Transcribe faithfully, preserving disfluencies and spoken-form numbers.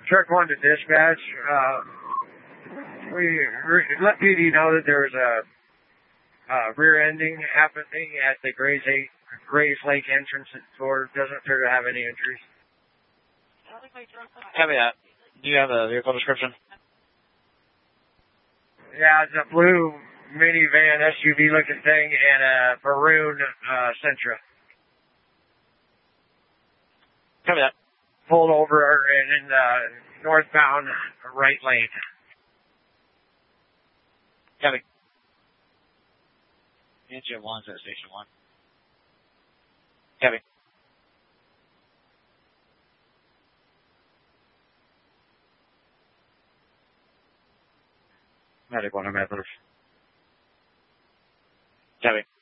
Truck one to dispatch. Uh, we re- let P D know that there was a, a rear ending happening at the Grays, eight, Grays Lake entrance door. Doesn't appear to have any injuries. Copy that. Do you have a vehicle description? Yeah, it's a blue minivan S U V looking thing and a maroon uh, Sentra. Copy that. Pulled over and in the northbound right lane. Copy. Engine one's at station one. Copy. Medic one, I'm at Copy.